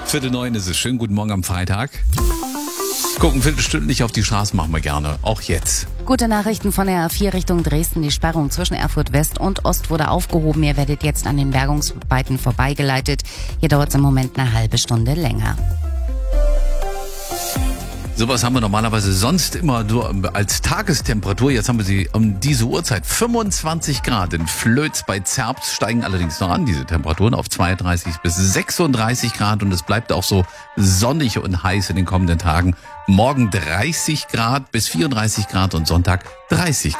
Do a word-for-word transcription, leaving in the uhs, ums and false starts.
Viertel neun ist es. Schönen guten Morgen am Freitag. Gucken viertelstündlich auf die Straße machen wir gerne. Auch jetzt. Gute Nachrichten von der A vier Richtung Dresden. Die Sperrung zwischen Erfurt West und Ost wurde aufgehoben. Ihr werdet jetzt an den Bergungsarbeiten vorbeigeleitet. Hier dauert es im Moment eine halbe Stunde länger. Sowas haben wir normalerweise sonst immer nur als Tagestemperatur. Jetzt haben wir sie um diese Uhrzeit. fünfundzwanzig Grad in Flöz bei Zerbst, steigen allerdings noch an, diese Temperaturen auf zweiunddreißig bis sechsunddreißig Grad. Und es bleibt auch so sonnig und heiß in den kommenden Tagen. Morgen dreißig Grad bis vierunddreißig Grad und Sonntag dreißig Grad.